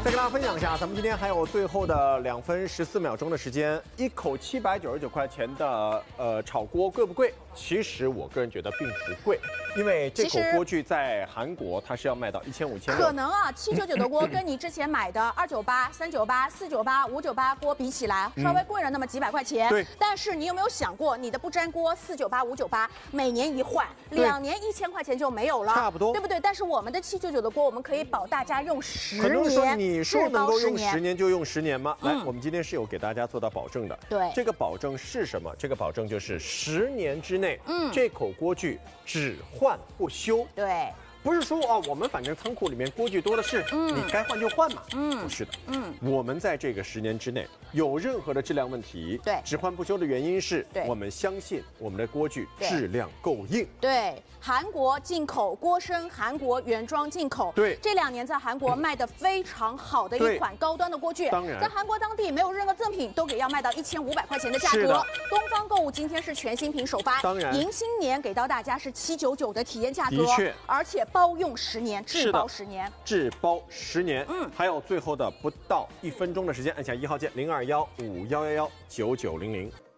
再跟大家分享一下，咱们今天还有最后的2分14秒钟的时间，一口799块钱的炒锅贵不贵？其实我个人觉得并不贵，因为这口锅具在韩国它是要卖到1500、1600。 可能啊，799的锅跟你之前买的298、398、498、598锅比起来，稍微贵了那么几百块钱。 对。 但是你有没有想过，你的不粘锅498、598，每年一换，2年1000块钱就没有了， 差不多， 对不对？但是我们的799的锅，我们可以保大家用10年。 很多人说你说能够用 10 10年就用10年吗？来，我们今天是有给大家做到保证的。 对， 这个保证是什么？这个保证就是10年之内，这口锅具只换不修。 对。 不是说哦，我们反正仓库里面锅具多的是，你该换就换嘛。不是的，我们在这个10年之内有任何的质量问题， 对， 只换不修的原因是，我们相信我们的锅具质量够硬。 对，韩国进口锅身，韩国原装进口。 对， 这2年在韩国卖的非常好的一款高端的锅具， 当然， 在韩国当地没有任何赠品，都给要卖到1500块钱的价格。东方购物今天是全新品首发， 当然， 迎新年给到大家是799的体验价格， 的确， 而且包用10年，质保10年， 质包10年。还有最后的不到1分钟的时间，按下1号键0215119900。